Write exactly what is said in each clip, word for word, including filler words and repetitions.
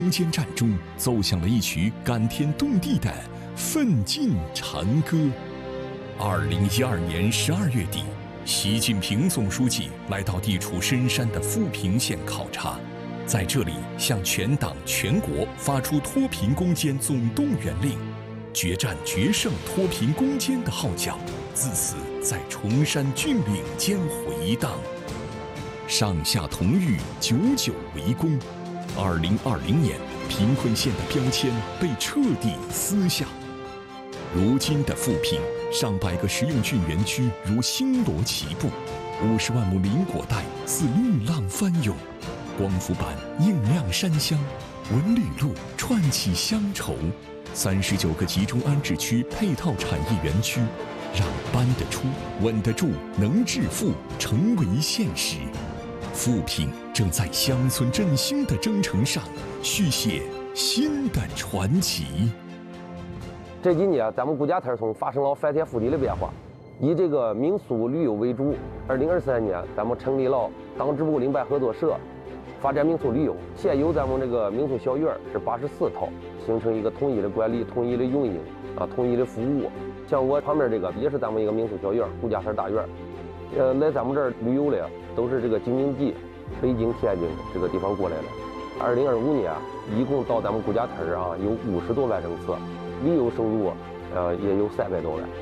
攻坚战中奏响了一曲感天动地的奋进长歌。二零一二年十二月底，习近平总书记来到地处深山的富平县考察，在这里向全党全国发出脱贫攻坚总动员令，决战决胜脱贫攻坚的号角自此在崇山峻岭间回荡。上下同欲，久久为功。二零二零年，贫困县的标签被彻底撕下。如今的富平，上百个实用菌园区如星罗棋布，五十万亩林果带似绿浪翻涌，光伏板映亮山乡，文旅路串起乡愁。三十九个集中安置区配套产业园区，让搬得出、稳得住、能致富成为现实。富平正在乡村振兴的征程上续写新的传奇。 这几年，咱们顾家滩村发生了翻天覆地的变化，以这个民俗旅游为主。二零二三年，咱们成立了党支部领办合作社，发展民俗旅游。现有咱们这个民俗小院是八十四套，形成一个统一的管理、统一的运营啊、统一的服务。像我旁边这个也是咱们一个民俗小院，顾家滩大院。呃，来咱们这儿旅游的都是这个京津冀、北京、天津这个地方过来的。二零二五年，一共到咱们顾家滩啊有五十多万人次，旅游收入呃也有三百多万。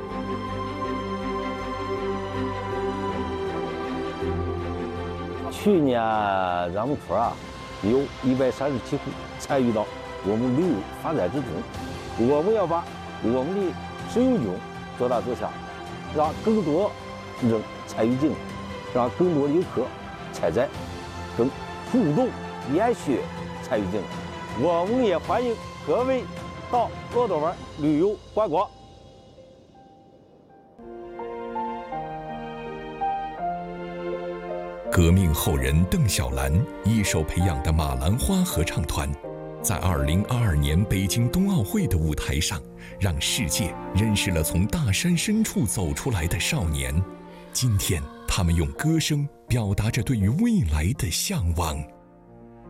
去年咱们村啊有一百三十七户参与到我们旅游发展之中，我们要把我们的实用军做大做强，让更多人参与进来，让更多的游客参展跟互动研学参与进来。我们也欢迎各位到骆驼湾旅游观光。 革命后人邓小兰一手培养的马兰花合唱团，在二零二二年北京冬奥会的舞台上，让世界认识了从大山深处走出来的少年。今天，他们用歌声表达着对于未来的向往。